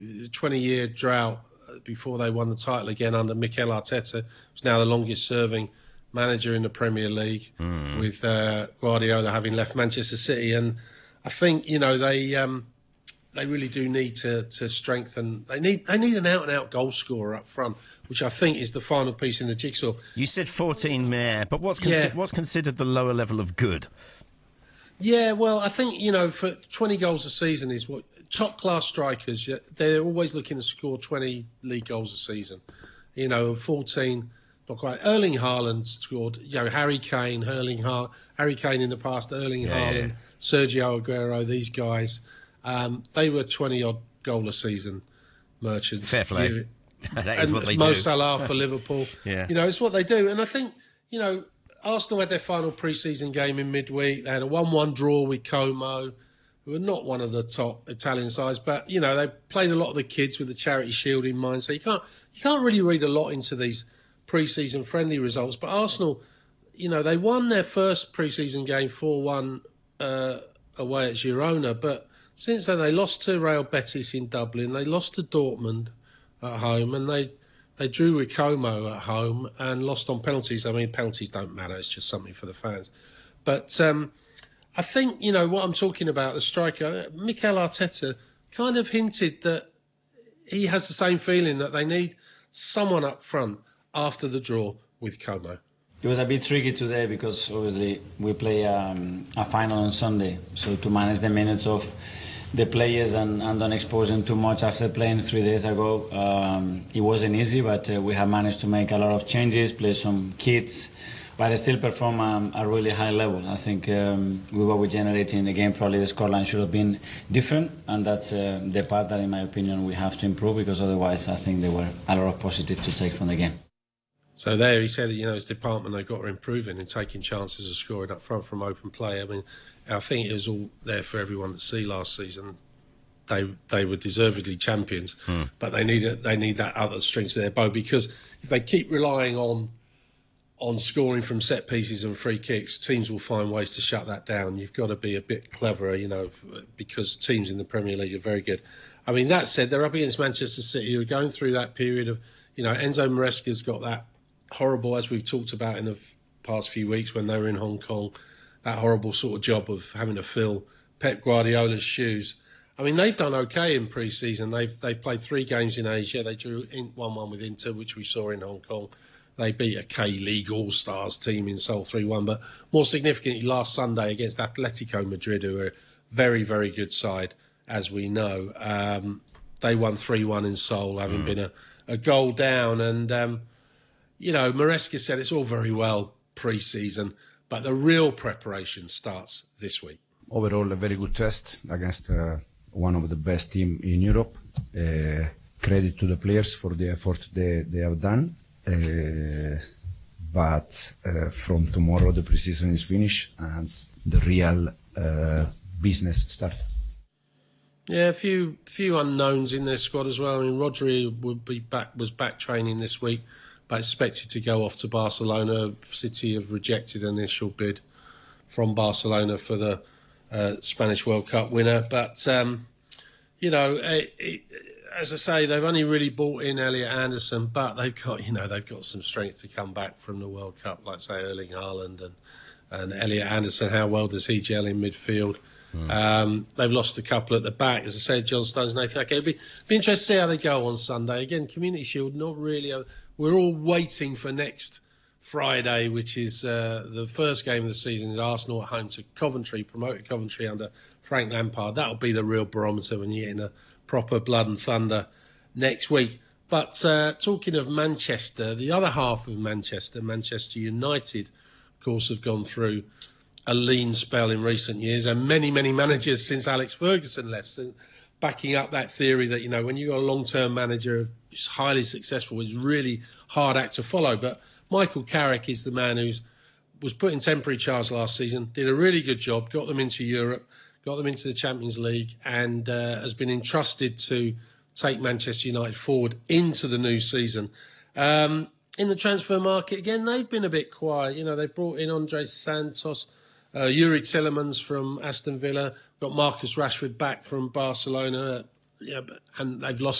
20-year drought before they won the title again under Mikel Arteta, who's now the longest-serving manager in the Premier League, with Guardiola having left Manchester City. And I think, they really do need to strengthen. They need an out-and-out goal scorer up front, which I think is the final piece in the jigsaw. You said 14 Mayor, but what's considered the lower level of good? Yeah, well, I think, for 20 goals a season is what top-class strikers, they're always looking to score 20 league goals a season. 14, not quite. Erling Haaland scored, Harry Kane, Harry Kane in the past, Erling Haaland, Sergio Aguero, these guys. They were 20-odd goal a season merchants. Fair play. That is what they Mo do. Salah for Liverpool. Yeah. It's what they do. And I think, Arsenal had their final pre-season game in midweek. They had a 1-1 draw with Como, who are not one of the top Italian sides. But, they played a lot of the kids with the Charity Shield in mind. So you can't really read a lot into these pre-season friendly results. But Arsenal, they won their first pre-season game 4-1 away at Girona. But since then, they lost to Real Betis in Dublin. They lost to Dortmund at home, and they drew with Como at home and lost on penalties. I mean, penalties don't matter. It's just something for the fans. But I think, what I'm talking about, the striker, Mikel Arteta, kind of hinted that he has the same feeling that they need someone up front after the draw with Como. It was a bit tricky today because obviously we play a final on Sunday. So to manage the minutes of the players and don't expose them too much after playing 3 days ago, it wasn't easy, but we have managed to make a lot of changes, play some kids, but still perform a really high level. I think with what we generated in the game, probably the scoreline should have been different, and that's the part that, in my opinion, we have to improve, because otherwise I think there were a lot of positive to take from the game. So there he said, his department, they've got to improve in taking chances of scoring up front from open play. I mean, I think it was all there for everyone to see last season. They were deservedly champions, but they need that other string to their bow, because if they keep relying on scoring from set pieces and free kicks, teams will find ways to shut that down. You've got to be a bit cleverer, because teams in the Premier League are very good. I mean, that said, they're up against Manchester City, who are going through that period of, Enzo Maresca's got that horrible, as we've talked about in the past few weeks when they were in Hong Kong, that horrible sort of job of having to fill Pep Guardiola's shoes. I mean, they've done okay in pre-season. They've played 3 games in Asia. They drew 1-1 with Inter, which we saw in Hong Kong. They beat a K-League All-Stars team in Seoul 3-1. But more significantly, last Sunday against Atletico Madrid, who are a very, very good side, as we know. They won 3-1 in Seoul, having been a goal down. And, Maresca said it's all very well pre-season, but the real preparation starts this week. Overall, a very good test against one of the best teams in Europe. Credit to the players for the effort they have done. But from tomorrow, the pre-season is finished and the real business starts. Yeah, a few unknowns in their squad as well. I mean, Rodri was back training this week, but expected to go off to Barcelona. City have rejected an initial bid from Barcelona for the Spanish World Cup winner. But, as I say, they've only really bought in Elliot Anderson, but they've got some strength to come back from the World Cup, like, say, Erling Haaland and Elliot Anderson. How well does he gel in midfield? They've lost a couple at the back, as I said, John Stones, Nathan Ake. It'll be interesting to see how they go on Sunday. Again, Community Shield, not really. We're all waiting for next Friday, which is the first game of the season. Is Arsenal at home to Coventry, promoted Coventry under Frank Lampard. That'll be the real barometer when you're getting a proper blood and thunder next week. But talking of Manchester, the other half of Manchester United, of course, have gone through a lean spell in recent years, and many managers since Alex Ferguson left, backing up that theory that, when you've got a long-term manager who's highly successful, it's really hard act to follow. But Michael Carrick is the man who was put in temporary charge last season, did a really good job, got them into Europe, got them into the Champions League, and has been entrusted to take Manchester United forward into the new season. In the transfer market, again, they've been a bit quiet. They've brought in Andres Santos, Yuri Tillemans from Aston Villa, got Marcus Rashford back from Barcelona, yeah, and they've lost